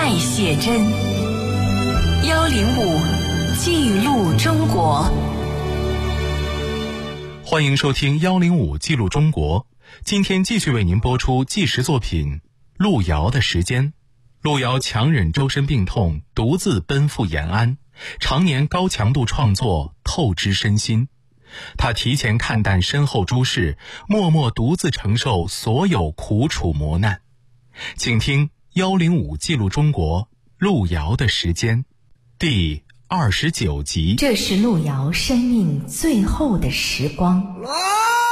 太写真105记录中国。 欢迎收听105记录中国。今天继续为您播出纪实作品《路遥的时间》。路遥强忍周身病痛，独自奔赴延安，常年高强度创作，透支身心。他提前看淡身后诸事，默默独自承受所有苦楚磨难。请听105记录中国路遥的时间第29集。 这是路遥生命最后的时光。